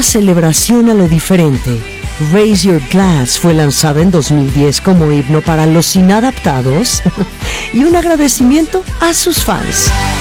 una celebración a lo diferente. Raise Your Glass fue lanzada en 2010 como himno para los inadaptados y un agradecimiento a sus fans.